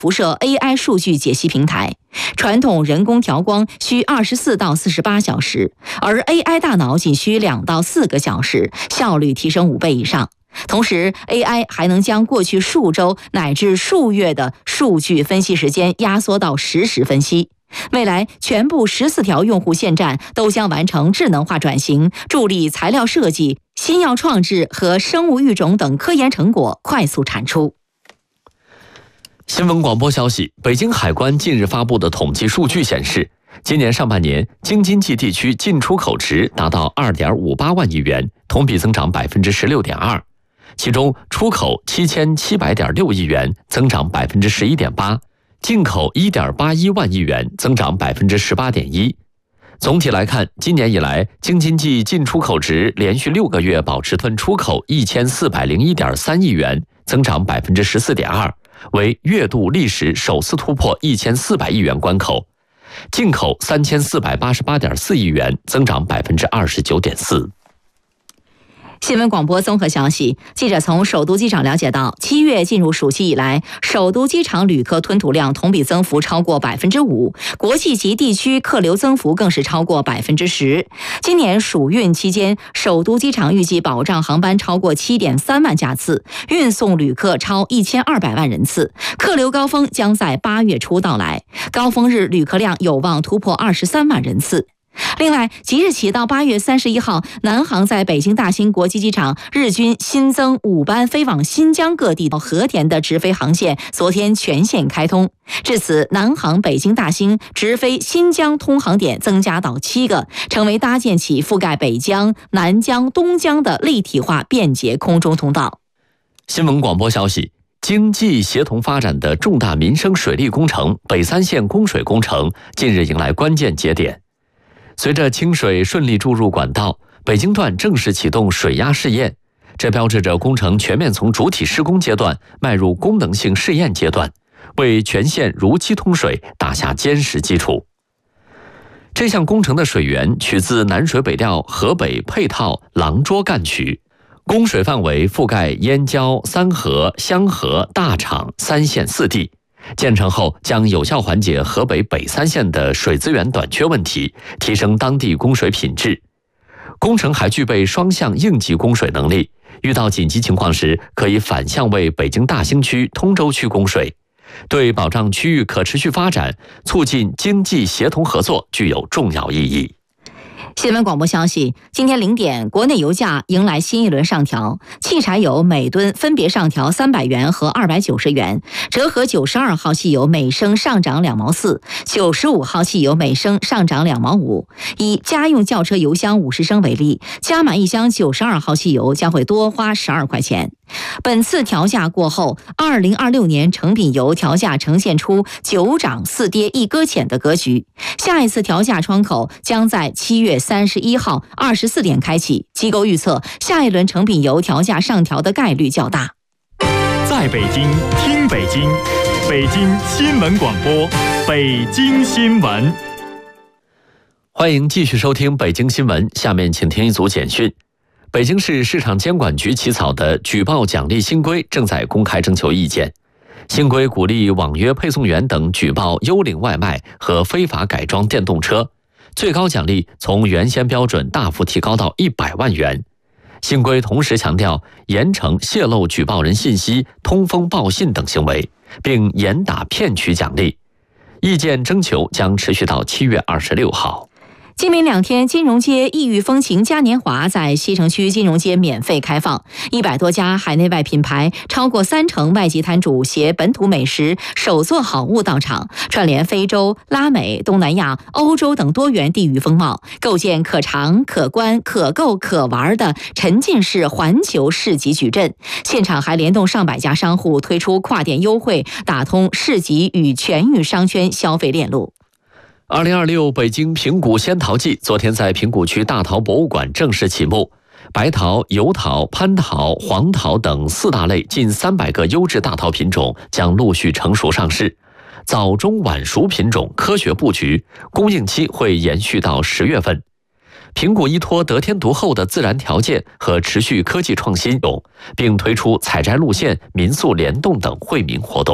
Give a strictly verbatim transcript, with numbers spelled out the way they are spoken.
辐射 A I 数据解析平台。传统人工调光需二十四到四十八小时，而 A I 大脑仅需两到四个小时，效率提升五倍以上。同时 A I 还能将过去数周乃至数月的数据分析时间压缩到实时分析。未来全部十四条用户线站都将完成智能化转型，助力材料设计、新药创制和生物育种等科研成果快速产出。 新闻广播消息，北京海关近日发布的统计数据显示，今年上半年京津冀地区进出口值达到 二点五八万亿元，同比增长 百分之十六点二。其中出口七千七百点六亿元，增长 百分之十一点八， 进口 一点八一万亿元，增长 百分之十八点一。总体来看，今年以来京津冀进出口值连续六个月保持吞出口一千四百零一点三亿元，增长 百分之十四点二， 为月度历史首次突破一千四百亿元关口。进口三千四百八十八点四亿元，增长 百分之二十九点四。 新闻广播综合消息，记者从首都机场了解到，七月进入暑期以来，首都机场旅客吞吐量同比增幅超过百分之五，国际级地区客流增幅更是超过百分之十。今年暑运期间，首都机场预计保障航班超过七点三万架次，运送旅客超一千二百万人次，客流高峰将在八月初到来，高峰日旅客量有望突破二十三万人次。另外，即日起到八月三十一号，南航在北京大兴国际机场日均新增五班飞往新疆各地到和田的直飞航线，昨天全线开通。至此，南航北京大兴直飞新疆通航点增加到七个，成为搭建起覆盖北疆、南疆、东疆的立体化便捷空中通道。 新闻广播消息，经济协同发展的重大民生水利工程北三县供水工程近日迎来关键节点。随着清水顺利注入管道，北京段正式启动水压试验，这标志着工程全面从主体施工阶段迈入功能性试验阶段，为全县如期通水打下坚实基础。这项工程的水源取自南水北调河北配套郎涿干渠，供水范围覆盖燕郊、三河、香河、大厂三县四地。建成后将有效缓解河北北三县的水资源短缺问题，提升当地供水品质。工程还具备双向应急供水能力，遇到紧急情况时可以反向为北京大兴区、通州区供水，对保障区域可持续发展、促进经济协同合作具有重要意义。 新闻广播消息，今天零点，国内油价迎来新一轮上调，汽柴油每吨分别上调三百元和二百九十元，折合九十二号汽油每升上涨两毛四，九十五号汽油每升上涨两毛五。以家用轿车油箱五十升为例，加满一箱九十二号汽油将会多花十二块钱。本次调价过后，二零二六年成品油调价呈现出九涨四跌一搁浅的格局。下一次调价窗口将在七月三十一号二十四点开启。机构预测，下一轮成品油调价上调的概率较大。 在北京听北京，北京新闻广播，北京新闻。 欢迎继续收听北京新闻，下面请听一组简讯。北京市市场监管局起草的举报奖励新规正在公开征求意见。新规鼓励网约配送员等举报幽灵外卖和非法改装电动车，最高奖励从原先标准大幅提高到一百万元。新规同时强调严惩泄露举报人信息、通风报信等行为，并严打骗取奖励。意见征求将持续到七月二十六号。 今明两天，金融街异域风情嘉年华在西城区金融街免费开放，一百多家海内外品牌，超过三成外籍摊主携本土美食、手作好物到场，串联非洲、拉美、东南亚、欧洲等多元地域风貌，构建可尝、可观、可购、可玩的沉浸式环球市集矩阵。现场还联动上百家商户推出跨店优惠，打通市集与全域商圈消费链路。 二零二六北京平谷仙桃季昨天在平谷区大桃博物馆正式启幕，白桃、油桃、蟠桃、黄桃等四大类近三百个优质大桃品种将陆续成熟上市，早中晚熟品种科学布局，供应期会延续到十月份。平谷依托得天独厚的自然条件和持续科技创新，并推出采摘路线、民宿联动等惠民活动。